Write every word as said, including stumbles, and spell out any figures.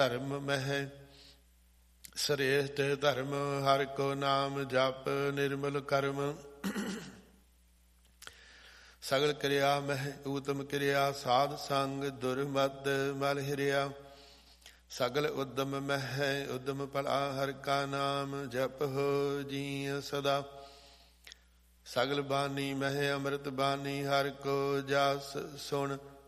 ਧਰਮ ਮਹਿ ਸ੍ਰੇਸ਼ਟ ਧਰਮ, ਹਰਿ ਕੋ ਨਾਮ ਜਪ ਨਿਰਮਲ ਕਰਮ। ਸਗਲ ਕਿਰਿਆ ਮਹਿ ਊਤਮ ਕਿਰਿਆ, ਸਾਧ ਸੰਗ ਦੁਰਮਤ ਮਲ ਹਿਰਿਆ। ਸਗਲ ਉਦਮ ਮਹਿ ਉਦਮ ਭਲਾ, ਹਰਿ ਕਾ ਨਾਮ ਜਪਹੁ ਜੀਅ ਸਦਾ। ਸਗਲ ਬਾਣੀ ਮਹਿ ਅੰਮ੍ਰਿਤ ਬਾਣੀ, ਹਰਿ ਕੋ ਜਸ ਸੁਣ